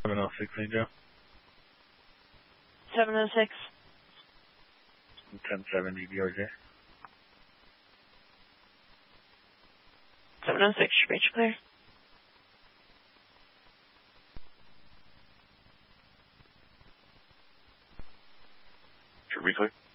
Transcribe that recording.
706, Angel. 706. 1070 BRJ. 706, reach clear. Should we clear?